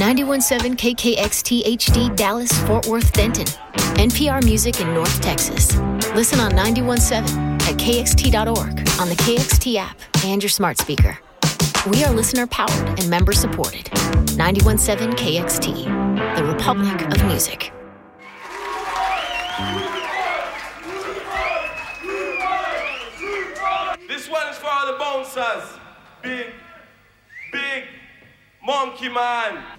91.7 KKXT HD Dallas, Fort Worth, Denton. NPR Music in North Texas. Listen on 91.7 at kxt.org, on the KXT app, and your smart speaker. We are listener-powered and member-supported. 91.7 KXT, the Republic of Music. This one is for all the bouncers. Big Monkey Man.